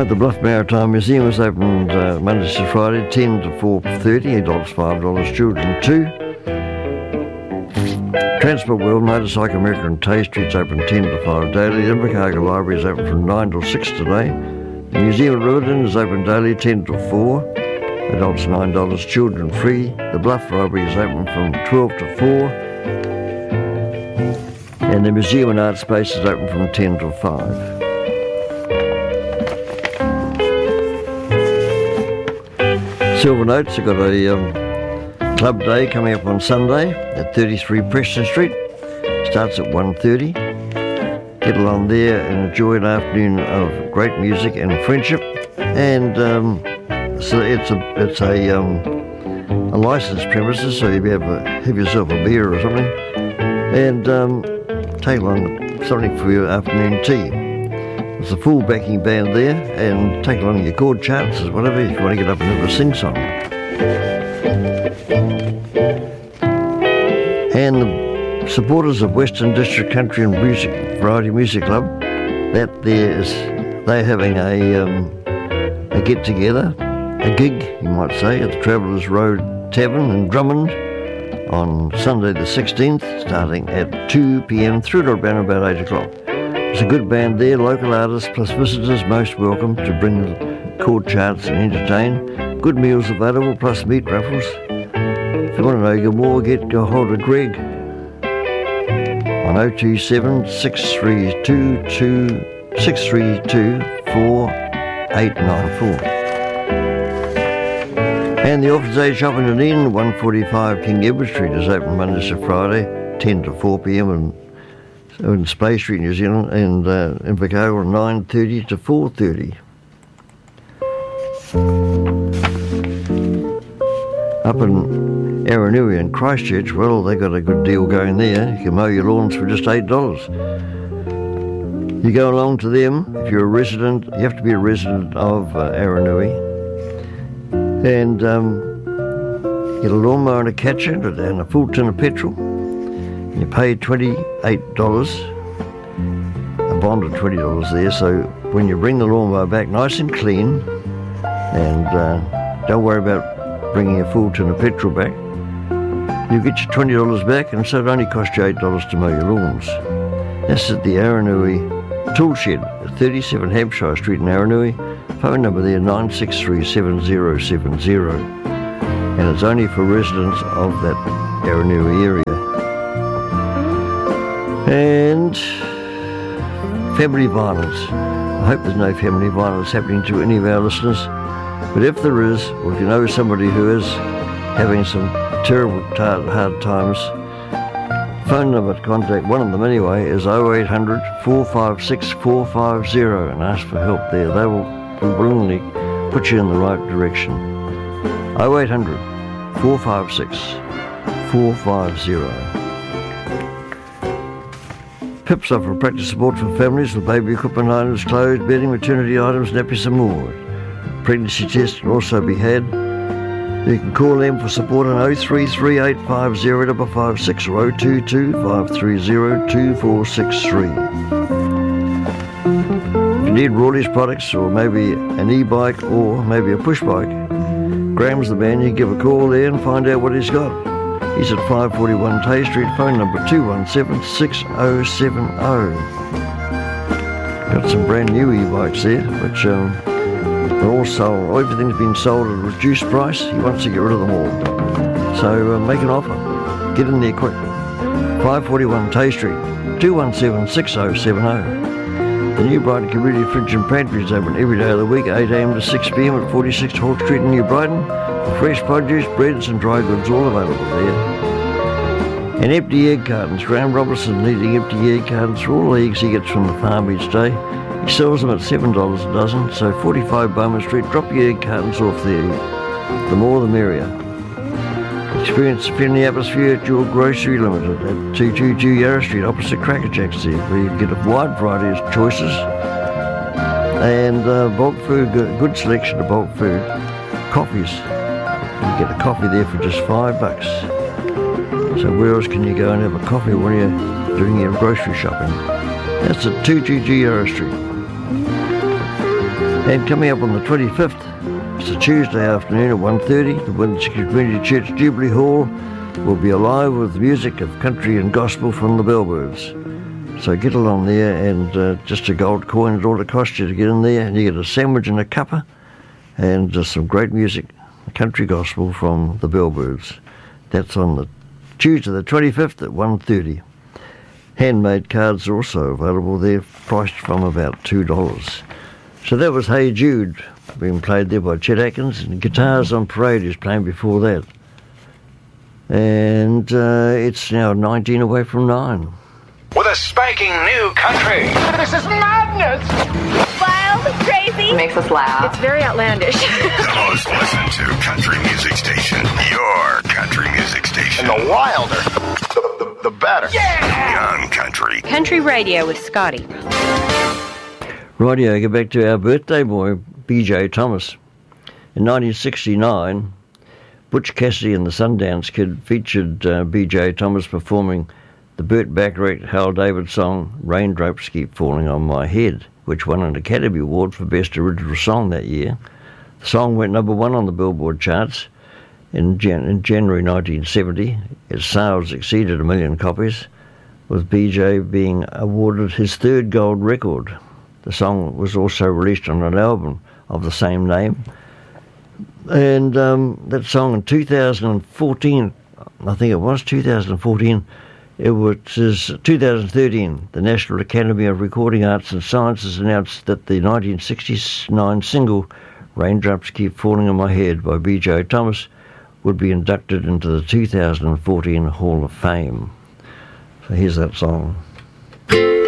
The Bluff Maritime Museum is opened Monday to Friday, 10 to 4:30, adults $5, children $2. Transport World, Motorcycle America and Tay Street's open 10 to 5 daily. The Invercargill Library is open from 9 till 6 today. The Museum of Riverton is open daily, 10 till 4. Adults $9, children free. The Bluff Library is open from 12 to 4. And the Museum and Art Space is open from 10 till 5. Silver Notes have got a club day coming up on Sunday at 33 Preston Street. Starts at 1:30. Get along there and enjoy an afternoon of great music and friendship. And so it's a licensed premises, so you have yourself a beer or something, and take along something for your afternoon tea. There's a full backing band there, and take along your chord charts or whatever if you want to get up and have a sing-song. And the supporters of Western District Country and Variety Music Club, they're having a get-together, a gig, you might say, at the Travellers Road Tavern in Drummond on Sunday the 16th, starting at 2 p.m. through to around about 8 o'clock. There's a good band there, local artists plus visitors most welcome to bring the chord charts and entertain. Good meals available plus meat raffles. If you want to know more, go hold of Greg on 027 632 4894. And the Orphan's Aid Shop in Dunedin, 145 King Edward Street, is open Monday to Friday, 10 to 4 p.m. in Spey Street, New Zealand, and in Invercargill, 9:30 to 4:30. Up in Aranui and Christchurch, well, they got a good deal going there. You can mow your lawns for just $8. You go along to them if you're a resident. You have to be a resident of Aranui, and get a lawnmower and a catcher and a full tin of petrol. You pay $28, a bond of $20 there. So when you bring the lawnmower back nice and clean, and don't worry about bringing a full tin of petrol back, you get your $20 back, and so it only costs you $8 to mow your lawns. That's at the Aranui Tool Shed, 37 Hampshire Street in Aranui. Phone number there, 963-7070. And it's only for residents of that Aranui area. And family violence. I hope there's no family violence happening to any of our listeners. But if there is, or if you know somebody who is having some terrible, hard times, phone number to contact, one of them anyway, is 0800 456 450, and ask for help there. They will willingly put you in the right direction. 0800 456 450. PIPs offer practice support for families with baby equipment items, clothes, bedding, maternity items, nappies and more. Pregnancy tests can also be had. You can call them for support on 033 850 556 or 022 530 2463. If you need Rawley's products, or maybe an e-bike or maybe a push bike, Graham's the man. You give a call there and find out what he's got. He's at 541 Tay Street, phone number 217 6070. Got some brand new e-bikes there, which they're all sold. Everything's been sold at a reduced price. He wants to get rid of them all. So make an offer. Get in there quick. 541 Tay Street, 217 6070. The New Brighton Community Fridge and Pantry is open every day of the week, 8 a.m. to 6 p.m. at 46 Hawke Street in New Brighton. For fresh produce, breads and dry goods, all available there. And empty egg cartons. Graham Robertson needing empty egg cartons for all the eggs he gets from the farm each day. He sells them at $7 a dozen, so 45 Bowman Street, drop your egg cartons off there. The more the merrier. Experience the friendly atmosphere at your Grocery Limited at 222 Yarra Street, opposite Cracker Jacks there, where you can get a wide variety of choices. And bulk food, good selection of bulk food. Coffees. You get a coffee there for just $5. So where else can you go and have a coffee when you're doing your grocery shopping? That's at 222 Yarra Street. And coming up on the 25th, it's a Tuesday afternoon at 1:30, the Windsor Community Church Jubilee Hall will be alive with music of country and gospel from the Bellbirds. So get along there, and just a gold coin is all it costs you to get in there, and you get a sandwich and a cuppa, and just some great music, country gospel from the Bellbirds. That's on the Tuesday the 25th at 1:30. Handmade cards are also available there, priced from about $2. So that was Hey Jude, being played there by Chet Atkins, and Guitars on Parade is playing before that. And it's now 19 away from 9. With a spanking new country. This is madness! Wild, crazy. It makes us laugh. It's very outlandish. The most listened to country music station. Your country music station. And the wilder, the better. Yeah! Young country. Country radio with Scotty. Rightio, go back to our birthday boy, B.J. Thomas. In 1969, Butch Cassidy and the Sundance Kid featured B.J. Thomas performing the Burt Bacharach Hal David song, Raindrops Keep Falling on My Head, which won an Academy Award for Best Original Song that year. The song went number 1 on the Billboard charts in January 1970. Its sales exceeded 1 million copies, with B.J. being awarded his 3rd gold record. The song was also released on an album of the same name. And that song in 2014, I think it was 2014, it was 2013, the National Academy of Recording Arts and Sciences announced that the 1969 single Raindrops Keep Falling on My Head by B.J. Thomas would be inducted into the 2014 Hall of Fame. So here's that song.